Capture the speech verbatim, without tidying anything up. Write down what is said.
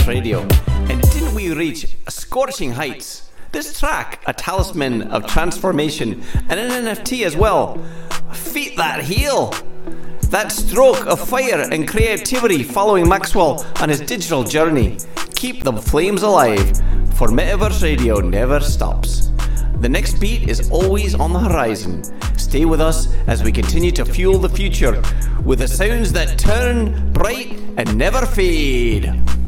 Radio. And didn't we reach scorching heights? This track, a talisman of transformation and an N F T as well. Feet that heal. That stroke of fire and creativity following Maxwell on his digital journey. Keep the flames alive, for Metaverse Radio never stops. The next beat is always on the horizon. Stay with us as we continue to fuel the future with the sounds that turn bright and never fade.